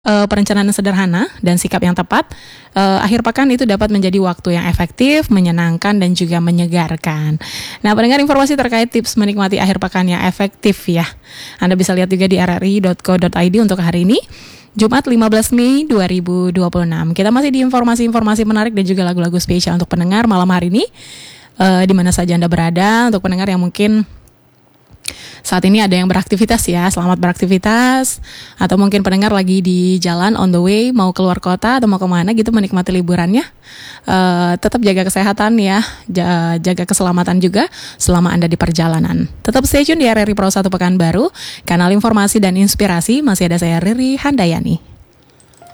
perencanaan sederhana dan sikap yang tepat, akhir pekan itu dapat menjadi waktu yang efektif, menyenangkan, dan juga menyegarkan. Nah, pendengar, informasi terkait tips menikmati akhir pekan yang efektif ya, Anda bisa lihat juga di rri.co.id untuk hari ini, Jumat 15 Mei 2026. Kita masih di informasi-informasi menarik dan juga lagu-lagu spesial untuk pendengar malam hari ini, di mana saja Anda berada. Untuk pendengar yang mungkin saat ini ada yang beraktivitas ya, selamat beraktivitas. Atau mungkin pendengar lagi di jalan on the way, mau keluar kota atau mau kemana gitu menikmati liburannya, tetap jaga kesehatan ya, jaga keselamatan juga selama Anda di perjalanan. Tetap stay tune di RRI Pro 1 Pekanbaru, kanal informasi dan inspirasi. Masih ada saya, Riri Handayani.